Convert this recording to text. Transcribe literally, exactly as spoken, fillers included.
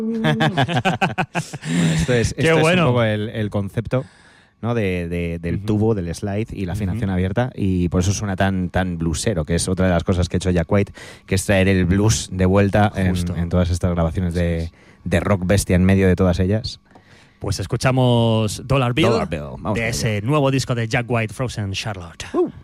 Bueno, esto es, esto es bueno. un poco el, el concepto, ¿no? de, de, del uh-huh. tubo, del slide y la afinación uh-huh. abierta, y por eso suena tan, tan bluesero, que es otra de las cosas que ha hecho Jack White, que es traer el blues de vuelta en, en todas estas grabaciones de, de rock bestia en medio de todas ellas. Pues escuchamos Dollar Bill, Dollar Bill. Vamos de ese nuevo disco de Jack White, Frozen Charlotte. Uh.